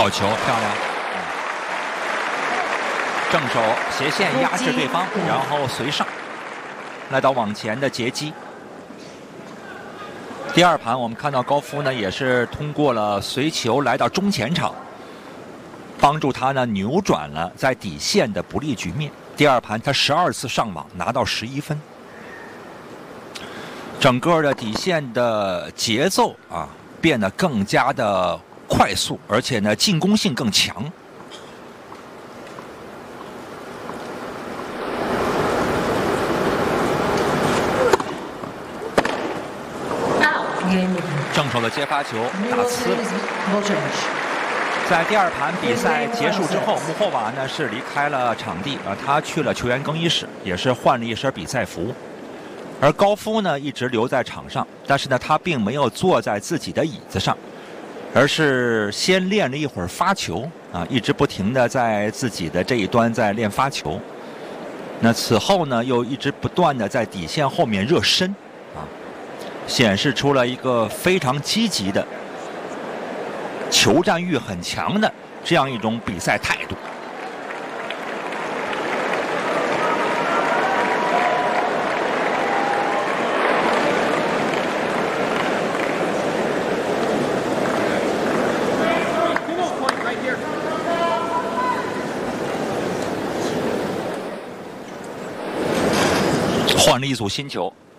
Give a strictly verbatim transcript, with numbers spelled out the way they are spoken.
好球，漂亮！正手斜线压制对方，然后随上，来到网前的截击。第二盘我们看到高夫呢也是通过了随球来到中前场，帮助他呢扭转了在底线的不利局面。第二盘他十二次上网拿到十一分，整个的底线的节奏啊变得更加的快速，而且呢进攻性更强。正手的接发球打呲了。在第二盘比赛结束之后，穆霍瓦呢是离开了场地啊，他去了球员更衣室，也是换了一身比赛服。而高夫呢一直留在场上，但是呢他并没有坐在自己的椅子上，而是先练了一会儿发球啊，一直不停的在自己的这一端在练发球。那此后呢又一直不断的在底线后面热身啊，显示出了一个非常积极的、球战欲很强的这样一种比赛态度。换了一组新球。